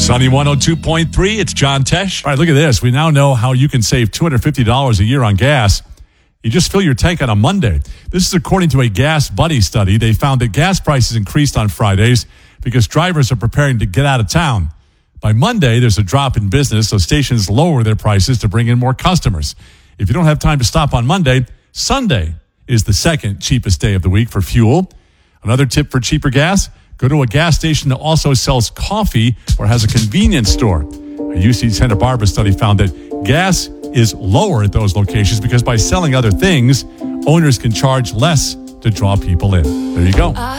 Sunny 102.3, it's John Tesh. All right, look at this. We now know how you can save $250 a year on gas. You just fill your tank on a Monday. This is according to a Gas Buddy study. They found that gas prices increased on Fridays because drivers are preparing to get out of town. By Monday, there's a drop in business, so stations lower their prices to bring in more customers. If you don't have time to stop on Monday, Sunday is the second cheapest day of the week for fuel. Another tip for cheaper gas, go to a gas station that also sells coffee or has a convenience store. A UC Santa Barbara study found that gas is lower at those locations because by selling other things, owners can charge less to draw people in. There you go.